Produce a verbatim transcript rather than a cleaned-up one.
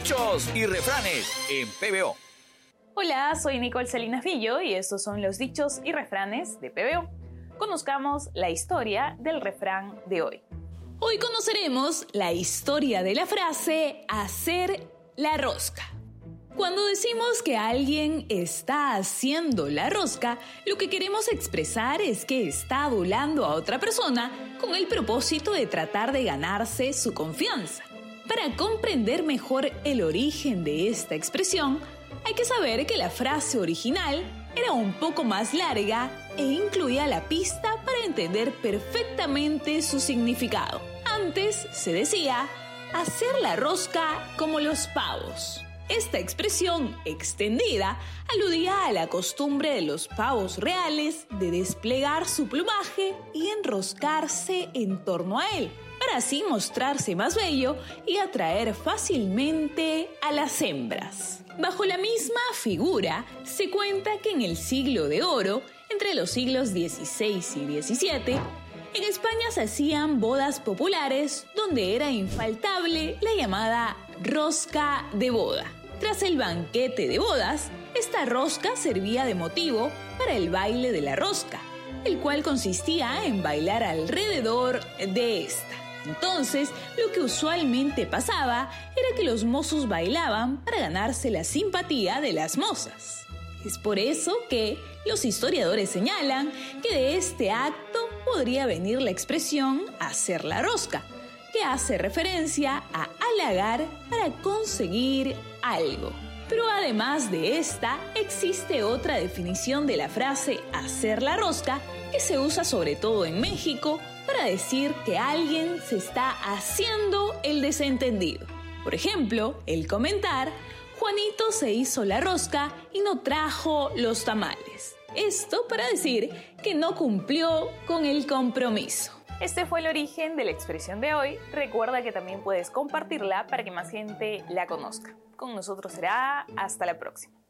Dichos y refranes en P B O. Hola, soy Nicole Salinas Villo y estos son los dichos y refranes de P B O. Conozcamos la historia del refrán de hoy. Hoy conoceremos la historia de la frase hacer la rosca. Cuando decimos que alguien está haciendo la rosca, lo que queremos expresar es que está adulando a otra persona con el propósito de tratar de ganarse su confianza. Para comprender mejor el origen de esta expresión, hay que saber que la frase original era un poco más larga e incluía la pista para entender perfectamente su significado. Antes se decía hacer la rosca como los pavos. Esta expresión extendida aludía a la costumbre de los pavos reales de desplegar su plumaje y enroscarse en torno a él, para así mostrarse más bello y atraer fácilmente a las hembras. Bajo la misma figura, se cuenta que en el siglo de oro, entre los siglos dieciséis y diecisiete, en España se hacían bodas populares donde era infaltable la llamada rosca de boda. Tras el banquete de bodas, esta rosca servía de motivo para el baile de la rosca, el cual consistía en bailar alrededor de esta. Entonces, lo que usualmente pasaba era que los mozos bailaban para ganarse la simpatía de las mozas. Es por eso que los historiadores señalan que de este acto podría venir la expresión hacer la rosca, que hace referencia a halagar para conseguir algo. Pero además de esta, existe otra definición de la frase hacer la rosca que se usa sobre todo en México para decir que alguien se está haciendo el desentendido. Por ejemplo, el comentar Juanito se hizo la rosca y no trajo los tamales. Esto para decir que no cumplió con el compromiso. Este fue el origen de la expresión de hoy. Recuerda que también puedes compartirla para que más gente la conozca. Con nosotros será hasta la próxima.